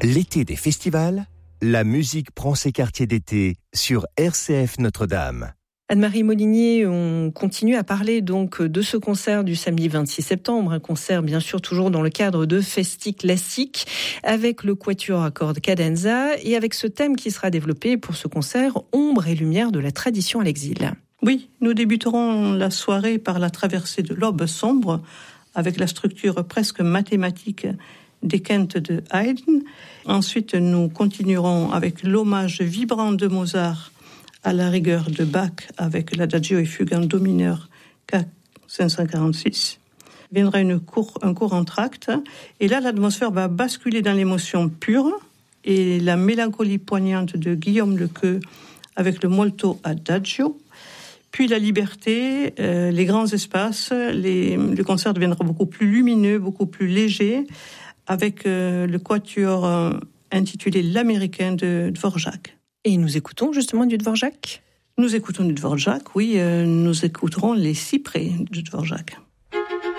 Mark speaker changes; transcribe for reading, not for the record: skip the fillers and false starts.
Speaker 1: L'été des festivals, la musique prend ses quartiers d'été sur RCF Notre-Dame.
Speaker 2: Anne-Marie Molinier, on continue à parler donc de ce concert du samedi 26 septembre, un concert bien sûr toujours dans le cadre de Festi Classique avec le quatuor à cordes Cadenza et avec ce thème qui sera développé pour ce concert, Ombre et lumière de la tradition à l'exil.
Speaker 3: Oui, nous débuterons la soirée par la traversée de l'aube sombre avec la structure presque mathématique des quintes de Haydn. Ensuite, nous continuerons avec l'hommage vibrant de Mozart à la rigueur de Bach avec l'Adagio et fugue en do mineur K546. Viendra un court entracte et là l'atmosphère va basculer dans l'émotion pure et la mélancolie poignante de Guillaume Lequeux avec le molto Adagio. Puis la liberté, les grands espaces, le concert deviendra beaucoup plus lumineux, beaucoup plus léger avec le quatuor intitulé L'Américain de Dvorak.
Speaker 2: Et nous écoutons justement du Dvorak ?
Speaker 3: Nous écoutons du Dvorak, oui, nous écouterons les cyprès de Dvorak.